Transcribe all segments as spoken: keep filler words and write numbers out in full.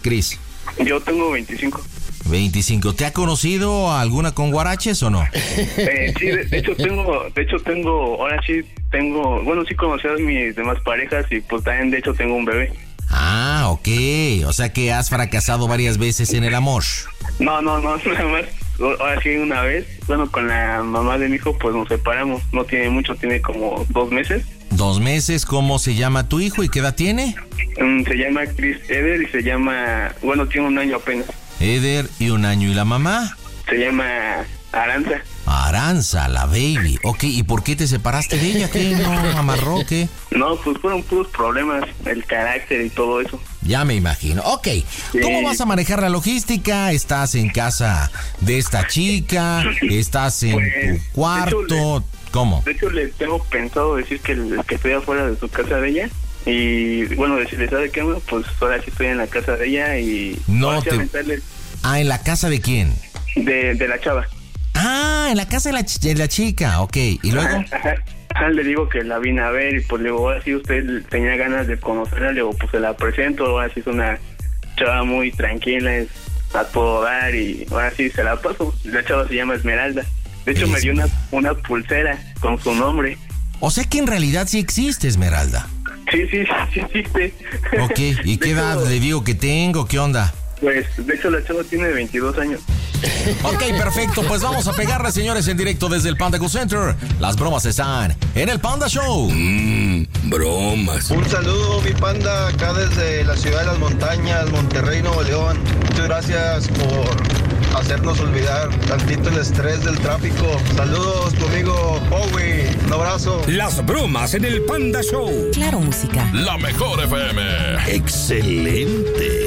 Cris? Yo tengo veinticinco. veinticinco. ¿Te ha conocido alguna con guaraches o no? Eh, sí, de, de hecho tengo, de hecho tengo, ahora sí tengo, bueno, sí conocí a mis demás parejas y pues también de hecho tengo un bebé. Ah, ok. O sea que has fracasado varias veces en el amor. No, no, no, nada más. Ahora sí una vez, bueno, con la mamá de mi hijo pues nos separamos. No tiene mucho, tiene como dos meses. Dos meses. ¿Cómo se llama tu hijo y qué edad tiene? Um, se llama Chris Eder y se llama, bueno, tiene un año apenas. Eder y un año. ¿Y la mamá? Se llama Aranza. Aranza, la baby. Ok, ¿y por qué te separaste de ella? ¿Qué? ¿No amarró? ¿Qué? No, pues fueron puros problemas, el carácter y todo eso. Ya me imagino. Ok, ¿cómo Sí. vas a manejar la logística? ¿Estás en casa de esta chica? ¿Estás en Pues, tu cuarto? de hecho, ¿Cómo? De hecho, le tengo pensado decir que, que estoy afuera de su casa de ella. Y bueno, decirle, ¿sabe qué? Pues ahora sí estoy en la casa de ella y... No ahora sí te- aventarle Ah, ¿en la casa de quién? De, de la chava. Ah, en la casa de la, ch- de la chica, ok. ¿Y luego? Ajá, ajá. Ajá, le digo que la vine a ver y pues le digo, ahora sí usted tenía ganas de conocerla, le digo, pues se la presento, ahora sí es una chava muy tranquila, es a todo dar y ahora sí se la paso. La chava se llama Esmeralda. De hecho, me dio una, una pulsera con su nombre. O sea que en realidad sí existe, Esmeralda. Sí, sí, sí existe. Ok, ¿y De qué edad hecho, le digo que tengo? ¿Qué onda? Pues, de hecho, la chava tiene veintidós años. Ok, perfecto, pues vamos a pegarle, señores, en directo desde el Panda Cool Center. Las bromas están en el Panda Show. Mmm, bromas. Un saludo, mi panda, acá desde la ciudad de las montañas, Monterrey, Nuevo León. Muchas gracias por hacernos olvidar tantito el estrés del tráfico. Saludos, tu amigo Howie. Un abrazo. Las bromas en el Panda Show. Claro, música. La mejor F M. Excelente.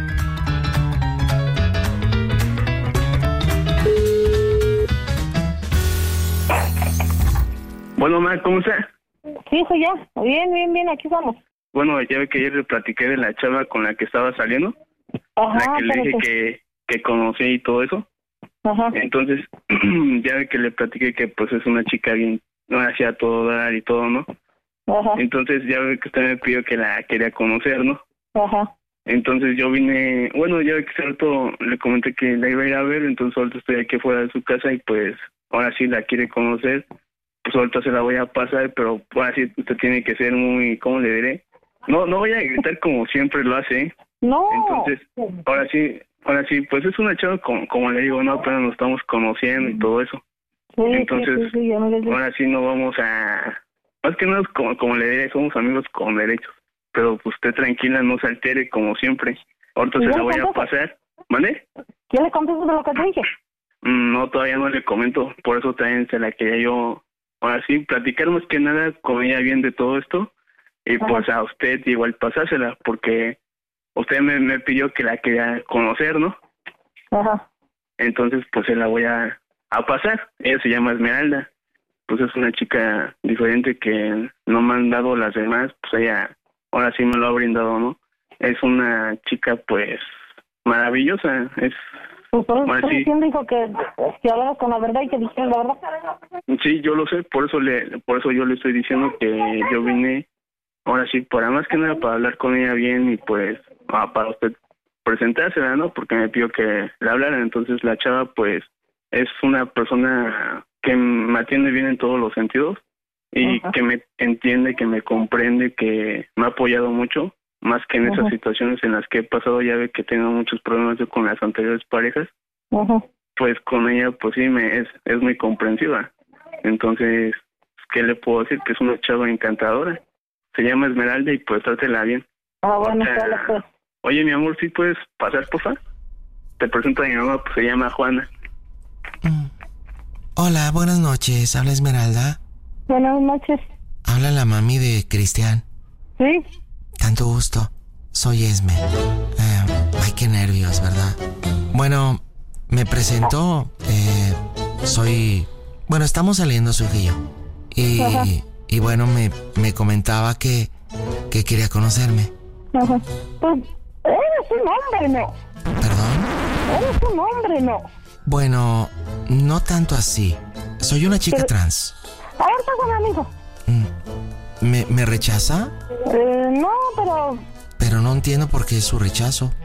Bueno, ma, ¿cómo está? Sí, soy yo. Bien, bien, bien, aquí estamos. Bueno, ya ve que ayer le platiqué de la chava con la que estaba saliendo. Ajá, la que le dije espérate. que, que conocí y todo eso. Ajá. Entonces, ya ve que le platiqué que pues es una chica bien, no hacía todo dar y todo, ¿no? Ajá. Entonces ya ve que usted me pidió que la quería conocer, ¿no? Ajá. Entonces yo vine, bueno, ya ve que cierto le comenté que la iba a ir a ver, entonces ahorita estoy aquí fuera de su casa y pues ahora sí la quiere conocer, pues ahorita se la voy a pasar, pero ahora sí usted tiene que ser muy, ¿cómo le diré? No, no voy a gritar como siempre lo hace, ¿eh? No. Entonces, ahora sí, ahora sí, pues es una chava como, como le digo, no, apenas nos estamos conociendo y todo eso. Sí, Entonces, sí, sí, sí, yo no les digo. ahora sí no vamos a... Más que nada, es como, como le diré, somos amigos con derechos. Pero pues usted tranquila, no se altere como siempre. Ahorita se ¿Y ya la le voy a contestas? pasar. ¿Mande? ¿Qué le contestas de lo que te dije? Mm, No, todavía no le comento. Por eso también se la quería yo... Ahora sí, platicar más que nada con ella bien de todo esto. Y Ajá. pues a usted igual pasársela, porque usted me, me pidió que la quería conocer, ¿no? Ajá. Entonces, pues se la voy a, a pasar. Ella se llama Esmeralda. Pues es una chica diferente que no me han dado las demás. Pues ella ahora sí me lo ha brindado, ¿no? Es una chica, pues, maravillosa. Es, Pues por Bueno, eso sí. ¿quién dijo que, que hablabas con la verdad y que dijeras la verdad? sí, yo lo sé. Por eso le, por eso yo le estoy diciendo que yo vine, ahora sí, para más que nada para hablar con ella bien y pues ah, para usted presentársela, ¿no? Porque me pidió que le hablara. Entonces la chava, pues, es una persona que me atiende bien en todos los sentidos y Ajá. que me entiende, que me comprende, que me ha apoyado mucho, más que en esas Ajá. situaciones en las que he pasado. Ya ve que tengo muchos problemas yo con las anteriores parejas, Ajá. pues con ella, pues sí, me es, es muy comprensiva. Entonces, ¿qué le puedo decir? Que es una chava encantadora. Se llama Esmeralda y pues trátela bien. Ah, bueno, Ahorita- sale, pues. Oye, mi amor, ¿sí puedes pasar, porfa? Te presento a mi mamá, pues se llama Juana. Hola, buenas noches. ¿Habla Esmeralda? Buenas noches. Habla la mami de Cristian. ¿Sí? Tanto gusto. Soy Esme. Eh, ay, qué nervios, ¿verdad? Bueno, me presento. Eh, soy... Bueno, estamos saliendo su hijo y yo. Ajá. Y, y bueno, me, me comentaba que, que quería conocerme. Ajá. Pues, eres un hombre, ¿no? ¿Perdón? Eres un hombre, ¿no? Bueno, no tanto así. Soy una chica Pero- trans. A ver, pásame, amigo. Mm. ¿Me, ¿Me rechaza? Eh, no, pero... Pero no entiendo por qué es su rechazo.